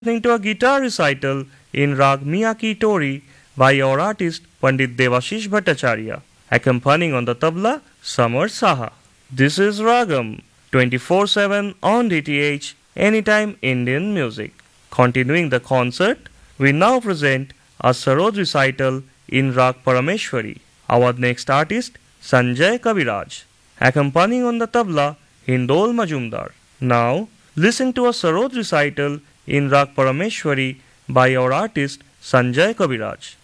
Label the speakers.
Speaker 1: listening to a guitar recital in Rag Miyaki Tori by our artist Pandit Devashish Bhattacharya, accompanying on the tabla Samar Saha. This is Ragam 24/7 on DTH Anytime Indian Music. Continuing the concert, we now present a Sarod recital in Rag Parameshwari. Our next artist Sanjay Kaviraj, accompanying on the tabla Hindol Majumdar. Now, listen to a Sarod recital in Rag Parameshwari by our artist Sanjay Kaviraj.